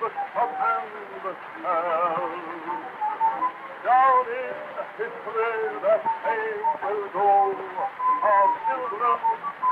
stop and tell. Down in history, the same